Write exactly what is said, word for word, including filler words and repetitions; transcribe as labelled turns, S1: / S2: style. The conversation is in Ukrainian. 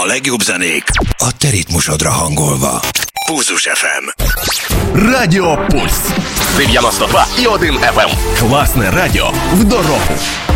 S1: legjobb zenék a te ritmusodra hangolva. Pulzus еф ем.
S2: Радіо Пульс. дев'яносто два і один еф ем. Класне радіо в дорогу.